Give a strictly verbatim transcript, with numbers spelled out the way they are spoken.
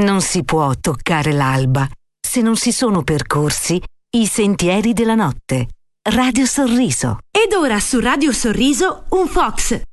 Non si può toccare l'alba se non si sono percorsi i sentieri della notte. Radio Sorriso. Ed ora su Radio Sorriso un Fox